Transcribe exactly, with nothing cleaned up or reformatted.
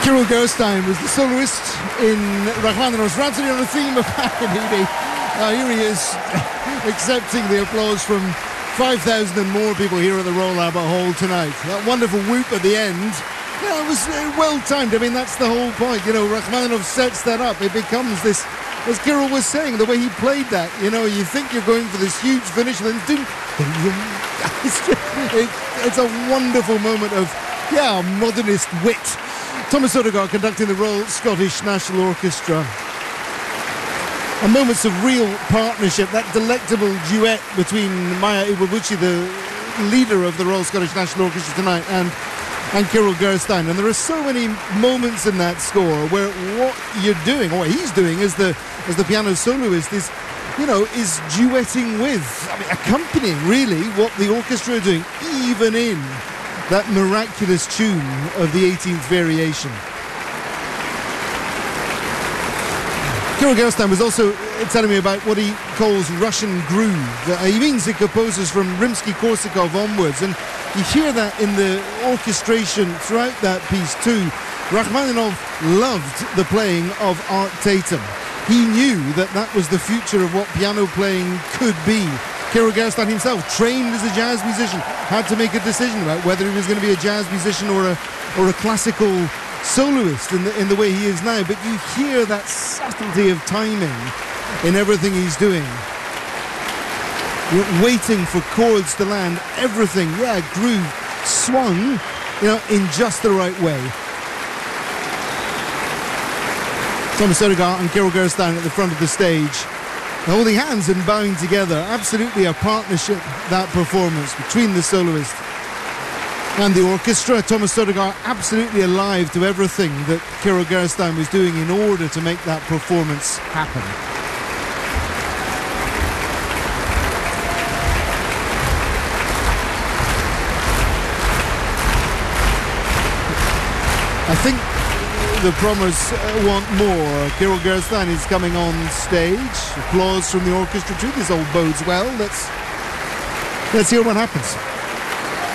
Kirill Gerstein was the soloist in Rachmaninoff's Rhapsody on the theme of Paganini. Uh, here he is, accepting the applause from five thousand and more people here at the Royal Albert Hall tonight. That wonderful whoop at the end, yeah, it was uh, well timed. I mean, that's the whole point. You know, Rachmaninoff sets that up. It becomes this, as Kirill was saying, the way he played that. You know, you think you're going for this huge finish, and then doom, it's, it, it's a wonderful moment of, yeah, modernist wit. Thomas Odegaard conducting the Royal Scottish National Orchestra. And moments of real partnership, that delectable duet between Maya Iwabuchi, the leader of the Royal Scottish National Orchestra tonight, and, and Kirill Gerstein. And there are so many moments in that score where what you're doing, or what he's doing as the, as the piano soloist is, you know, is duetting with, I mean, accompanying really what the orchestra are doing, even in that miraculous tune of the eighteenth variation. Kirill Gerstein was also telling me about what he calls Russian groove. Uh, he means it composes from Rimsky-Korsakov onwards, and you hear that in the orchestration throughout that piece too. Rachmaninoff loved the playing of Art Tatum. He knew that that was the future of what piano playing could be. Kirill Gerstein himself, trained as a jazz musician, had to make a decision about whether he was going to be a jazz musician or a or a classical soloist in the, in the way he is now. But you hear that subtlety of timing in everything he's doing. You're waiting for chords to land, everything, yeah, groove, swung, you know, in just the right way. Thomas Odegaard and Kirill Gerstein at the front of the stage, holding hands and bowing together. Absolutely a partnership, that performance between the soloist and the orchestra. Thomas Odegaard absolutely alive to everything that Kirill Gerstein was doing in order to make that performance happen. I think the Prommers want more. Kirill Gerstein is coming on stage. Applause from the orchestra too. This all bodes well. Let's let's hear what happens.